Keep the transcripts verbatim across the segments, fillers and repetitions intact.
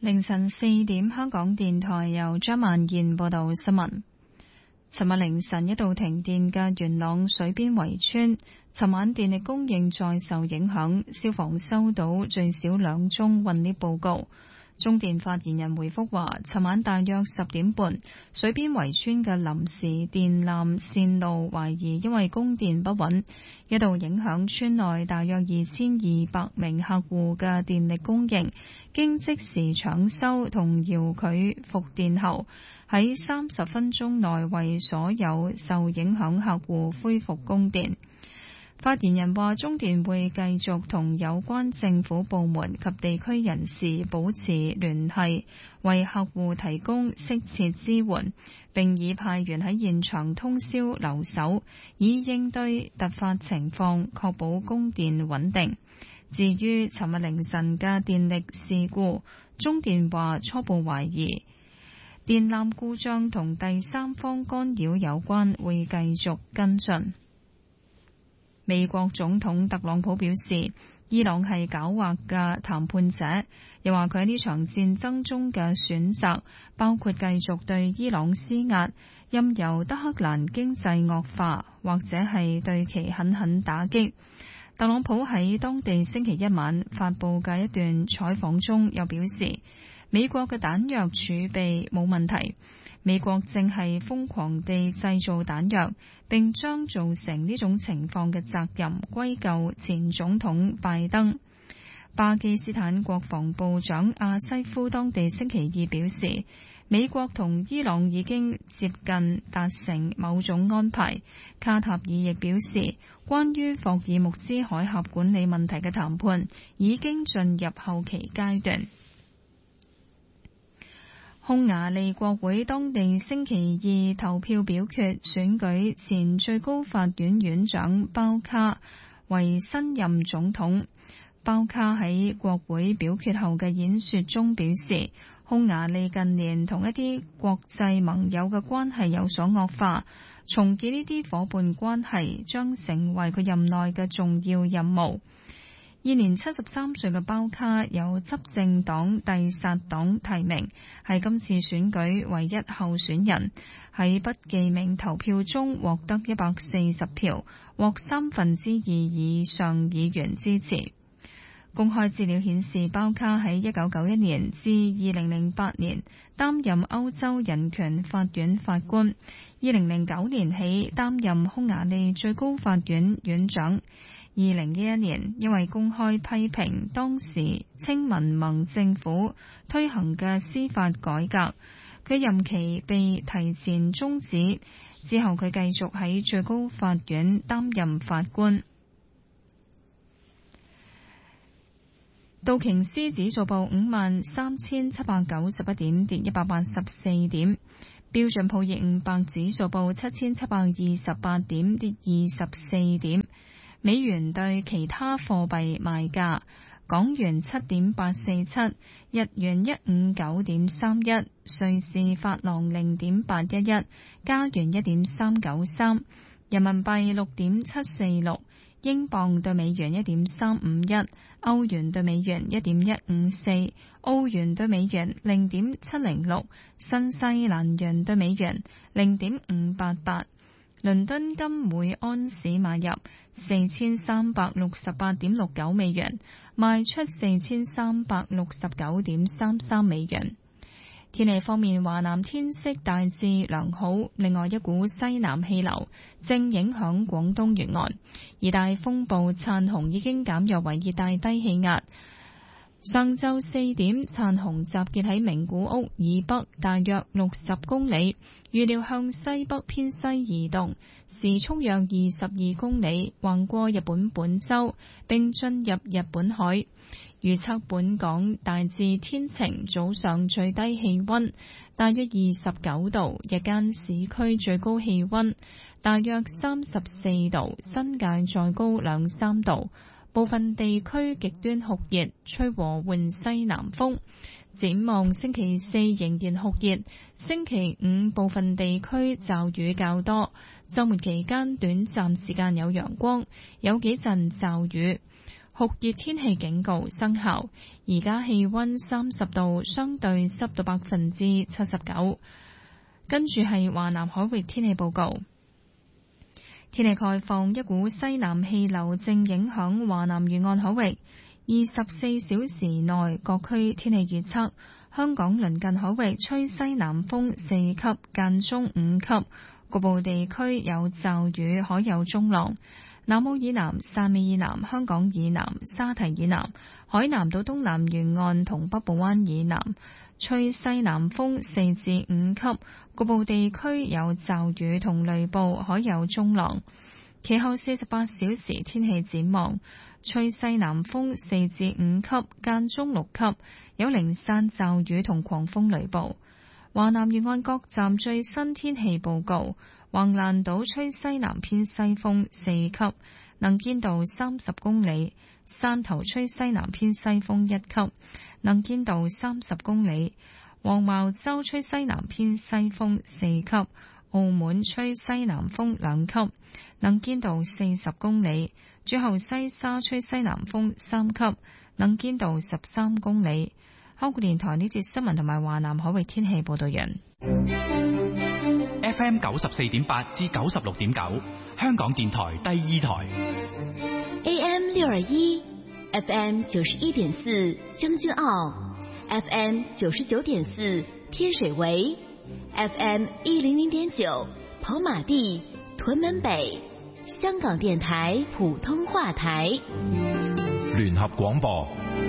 凌晨四點，香港電台由張萬燕報道新聞。尋日凌晨一度停電嘅元朗水邊圍村，尋晚電力供應再受影響，消防收到最少兩宗困 𨋢 報告。中電發言人回覆話，尋晚大約十點半，水邊圍村嘅臨時電纜線路懷疑因為供電不穩，一度影響村內大約二千二百名客戶嘅電力供應，經即時搶修同遙距復電後，喺三十分鐘內為所有受影響客戶恢復供電。發言人話，中電會繼續同有關政府部門及地區人士保持聯繫，為客戶提供適切支援，並已派員喺現場通宵留守，以應對突發情況，確保供電穩定。至於尋日凌晨嘅電力事故，中電話初步懷疑電纜故障同第三方干擾有關，會繼續跟進。美國總統特朗普表示，伊朗係狡猾嘅談判者，又話佢喺呢場戰爭中嘅選擇包括繼續對伊朗施壓，任由德黑蘭經濟惡化，或者係對其狠狠打擊。特朗普喺當地星期一晚發佈嘅一段採訪中又表示，美國嘅彈藥儲備冇問題，美國正係瘋狂地製造彈藥，並將造成呢種情況嘅責任歸咎前總統拜登。巴基斯坦國防部長阿西夫當地星期二表示，美國同伊朗已經接近達成某種安排。卡塔爾亦表示，關於霍爾木茲海峽管理問題嘅談判已經進入後期階段。匈牙利國會當地星期二投票表決選舉前最高法院院長包卡為新任總統。包卡喺國會表決後嘅演說中表示，匈牙利近年同一啲國際盟友嘅關係有所惡化，重建呢啲夥伴關係將成為佢任內嘅重要任務。現年七十三歲嘅包卡由執政黨蒂薩黨提名，係今次選舉唯一候選人，喺不記名投票中獲得一百四十票，獲三分之二以上議員支持。公開資料顯示，包卡喺一九九一年至二零零八年擔任歐洲人權法院法官，二零零九年起擔任匈牙利最高法院院長。二零一一年因為公開批評當時清民盟政府推行嘅司法改革，佢任期被提前終止，之後佢繼續喺最高法院擔任法官。道瓊斯指數報五萬三千七百九十一點，跌一百八十四點。標準普爾五百指數報七千七百二十八點，跌二十四點。美元對其他貨幣賣價：港元七點八四七，日元一五九點三一，瑞士法郎零點八一一，加元一點三九三，人民幣六點七四六。英鎊對美元一點三五一，歐元對美元一點一五四，澳元對美元零點七零六，新西蘭元對美元零點五八八。倫敦金每安士買入四千三百六十八點六九美元，賣出四千三百六十九點三三美元。天氣方面，華南天色大致良好，另外一股西南氣流正影響廣東沿岸，熱帶風暴燦紅已經減弱為熱帶低氣壓。上晝四點，燦紅集結喺名古屋以北大約六十公里，預料向西北偏西移動，時速約二十二公里，橫過日本本州並進入日本海。預測本港大致天晴，早上最低氣溫大約二十九度，日間市區最高氣溫大約三十四度，新界再高兩三度。部分地區極端酷熱，吹和緩西南風。展望星期四仍然酷熱，星期五部分地區驟雨較多，週末期間短暫時間有陽光，有幾陣驟雨。 酷熱天氣警告生效。而家氣溫三十度，相對濕度百分之七十九。跟住係華南海域天氣報告。天氣概況，一股西南氣流正影響華南沿岸海域。二十四小時內各區天氣預測：香港鄰近海域吹西南風四級，間中五級，局部地區有驟雨，海有中浪。南澳以南、汕尾以南、香港以南、沙堤以南、海南島東南沿岸同北部灣以南吹西南風四至五級，局部地區有驟雨同雷暴，海有中浪。其後四十八小時天氣展望，吹西南風四至五級，間中六級，有零散驟雨同狂風雷暴。華南沿岸各站最新天氣報告：橫瀾島吹西南偏西風四級，能見度三十公里；汕頭吹西南偏西風一級，能見度三十公里；黃茅洲吹西南偏西風四級。澳門吹西南風兩級，能見度四十公里；最後西沙吹西南風三級，能見度十三公里。香港電台呢節新聞同埋華南海域天氣報道人。 F M 九十四點八至九十六點九，香港電台第二台。 A M 六二一，F M 九十一點四將軍澳 ，F M 九十九點四天水圍。F M 一零零點九跑馬地屯門北，香港電台普通話台聯合廣播。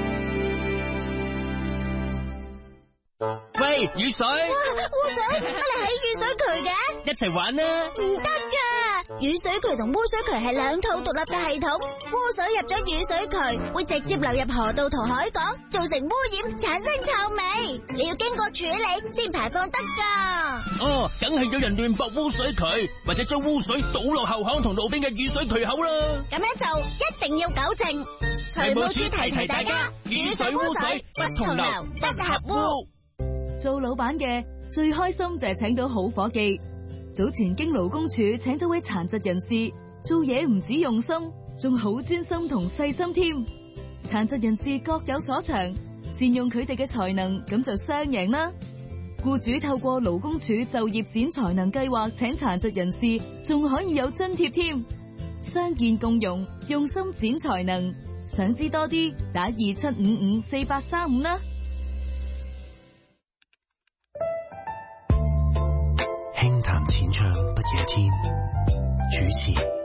喂，雨水！ 哇，污水！乜你喺雨水渠嘅？ 一齊玩啦！ 唔得噶，雨水渠同污水渠係兩套獨立嘅系統。污水入咗雨水渠，會直接流入河道同海港，造成污染，產生臭味。你要經過處理先排放得噶。 哦，梗係有人亂駁污水渠，或者將污水倒落後巷同路邊嘅雨水渠口啦。 咁樣做一定要糾正。渠務署提提大家，雨水污水不同流，不合污。 做老闆嘅最開心就係請到好伙計。早前經勞工處請咗位殘疾人士，做嘢唔止用心，仲好專心同細心添。殘疾人士各有所長，善用佢哋嘅才能，咁就雙贏啦。僱主透過勞工處就業展才能計劃請殘疾人士，仲可以有津貼添。相見共融，用心展才能。想知多啲，打二七五五四八三五啦。 輕談淺唱不夜天，主持